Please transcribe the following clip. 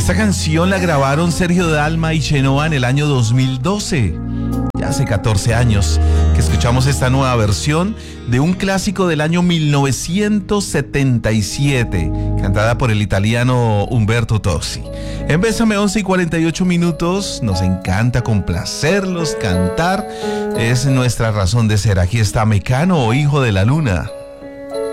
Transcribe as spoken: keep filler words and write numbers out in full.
Esta canción la grabaron Sergio Dalma y Chenoa en el año dos mil doce. Ya hace catorce años que escuchamos esta nueva versión de un clásico del año mil novecientos setenta y siete, cantada por el italiano Umberto Tozzi. En Bésame once y cuarenta y ocho minutos, nos encanta complacerlos, cantar, es nuestra razón de ser. Aquí está Mecano, Hijo de la Luna.